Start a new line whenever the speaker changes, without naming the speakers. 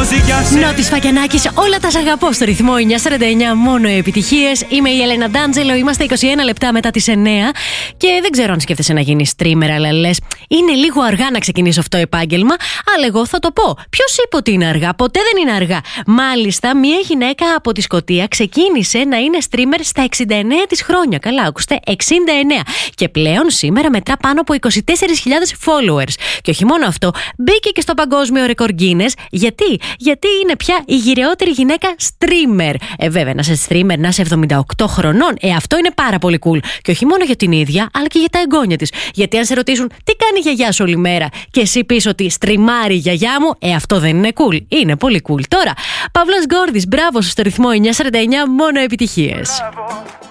Νότης Φακιανάκης, όλα τα σ' αγαπώ στο ρυθμό 949, μόνο επιτυχίες. Είμαι η Έλενα Ντάντζελο, είμαστε 21 λεπτά μετά τις 9 και δεν ξέρω αν σκέφτεσαι να γίνεις streamer, αλλά λες είναι λίγο αργά να ξεκινήσω αυτό το επάγγελμα, αλλά εγώ θα το πω. Ποιος είπε ότι είναι αργά? Ποτέ δεν είναι αργά. Μάλιστα, μια γυναίκα από τη Σκωτία ξεκίνησε να είναι streamer στα 69 της χρόνια. Καλά, άκουστε, 69. Και πλέον σήμερα μετρά πάνω από 24.000 followers. Και όχι μόνο αυτό, μπήκε και στο παγκόσμιο ρεκόρ Guinness. Γιατί είναι πια η γυραιότερη γυναίκα streamer. Βέβαια, να είσαι streamer, να είσαι 78 χρονών, αυτό είναι πάρα πολύ cool. Και όχι μόνο για την ίδια, αλλά και για τα εγγόνια της. Γιατί αν σε ρωτήσουν τι κάνει η γιαγιά σου όλη μέρα και εσύ πεις ότι στριμάρει η γιαγιά μου, αυτό δεν είναι cool? Είναι πολύ cool. Τώρα, Παύλος Γκόρδης, μπράβο στο ρυθμό 949, μόνο επιτυχίες. Μπράβο.